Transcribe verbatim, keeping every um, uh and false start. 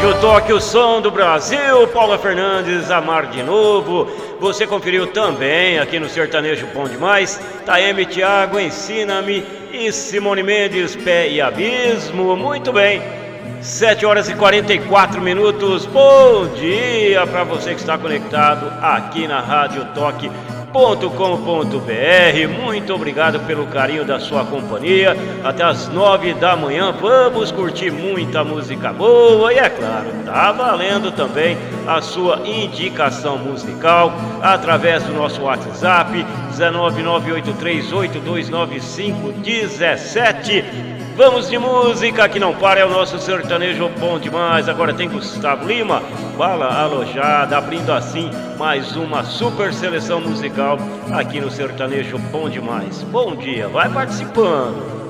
Rádio Toque, o som do Brasil. Paula Fernandes, Amar de Novo. Você conferiu também aqui no Sertanejo Bom Demais Taeme Thiago, Ensina-me, e Simone Mendes, Pé e Abismo. Muito bem, sete horas e quarenta e quatro minutos. Bom dia para você que está conectado aqui na Rádio Toque ponto com ponto br. Muito obrigado pelo carinho da sua companhia. Até as nove da manhã vamos curtir muita música boa e, é claro, tá valendo também a sua indicação musical através do nosso WhatsApp nove nove oito três oito dois nove cinco um sete. Vamos de música que não para, é o nosso sertanejo bom demais. Agora tem Gustavo Lima, Bala Alojada, abrindo assim mais uma super seleção musical aqui no Sertanejo Bom Demais. Bom dia, vai participando.